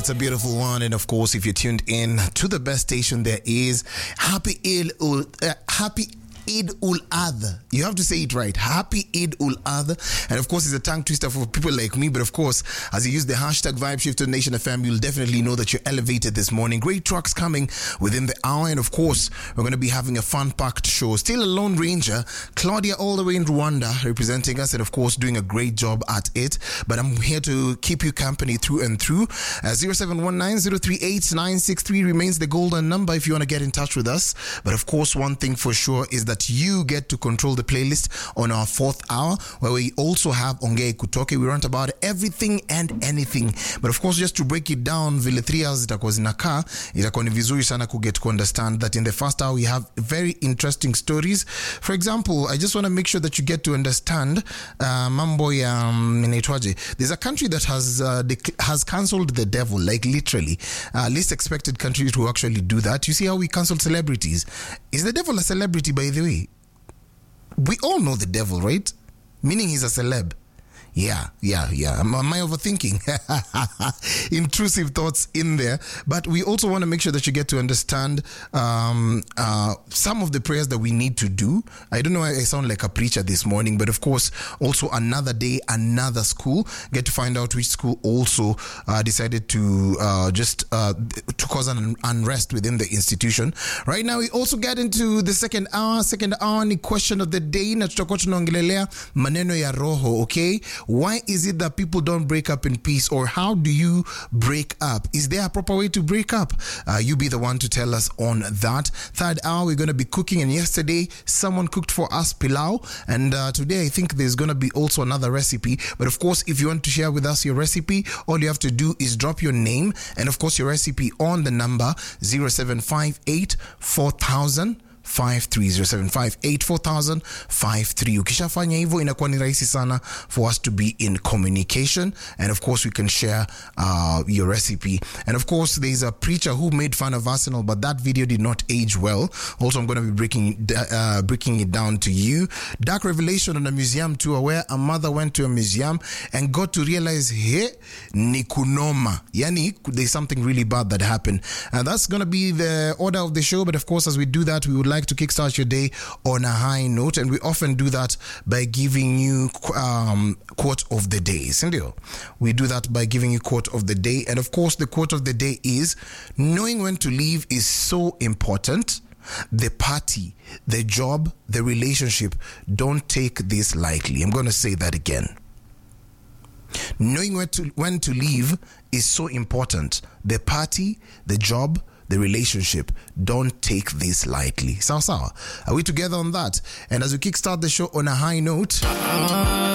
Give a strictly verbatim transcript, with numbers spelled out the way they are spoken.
It's a beautiful one, and of course, if you're tuned in to the best station there is, happy Eid ul uh, happy Eid ul Adha. You have to say it right. Happy Eid ul Adha. And of course, it's a tongue twister for people like me. But of course, as you use the hashtag Vibe Shift to Nation F M, you'll definitely know that you're elevated this morning. Great trucks coming within the hour. And of course, we're going to be having a fun-packed show. Still a Lone Ranger, Claudia all the way in Rwanda, representing us and of course, doing a great job at it. But I'm here to keep you company through and through. Uh, zero seven one nine zero three eight nine six three remains the golden number if you want to get in touch with us. But of course, one thing for sure is that you get to control the playlist on our fourth hour, where we also have Ongea Kutoke. We rant about everything and anything. But of course, just to break it down, vile three hours itakuwa zinakaa, itakuwa ni vizuri sana ku get to understand that in the first hour we have very interesting stories. For example, I just want to make sure that you get to understand uh, mambo ya um, inaitwaje. There's a country that has uh, has cancelled the devil, like literally. Uh, least expected country to actually do that. You see how we cancel celebrities. Is the devil a celebrity, by the way? We all know the devil, right? Meaning he's a celeb. Yeah, yeah, yeah. Am, am I overthinking? Intrusive thoughts in there. But we also want to make sure that you get to understand um, uh, some of the prayers that we need to do. I don't know why I sound like a preacher this morning, but of course, also another day, another school. Get to find out which school also uh, decided to uh, just uh, to cause an unrest within the institution. Right now, we also get into the second hour. Second hour ni question of the day. Na tutakuwa tunaongelelea maneno ya roho, okay? Why is it that people don't break up in peace, or how do you break up? Is there a proper way to break up? Uh, you be the one to tell us on that. Third hour, we're going to be cooking, and yesterday someone cooked for us pilau, and uh, today I think there's going to be also another recipe. But of course, if you want to share with us your recipe, all you have to do is drop your name and of course your recipe on the number zero seven five eight four thousand five three zero seven five eight four thousand five three. Ukishafanya hivyo inakuwa ni rahisi sana for us to be in communication, and of course we can share uh, your recipe. And of course there's a preacher who made fun of Arsenal, but that video did not age well. Also, I'm going to be breaking uh, breaking it down to you. Dark revelation on a museum tour where a mother went to a museum and got to realize, hey, ni kunoma. Yani, there's something really bad that happened. And that's going to be the order of the show. But of course, as we do that, we would like to kickstart your day on a high note, and we often do that by giving you um, quote of the day. Sindio? We do that by giving you quote of the day, and of course the quote of the day is, knowing when to leave is so important. The party, the job, the relationship, don't take this lightly. I'm going to say that again. Knowing when to, when to leave is so important. The party, the job, the relationship, don't take this lightly. Sawa sawa. Are we together on that? And as we kickstart the show on a high note,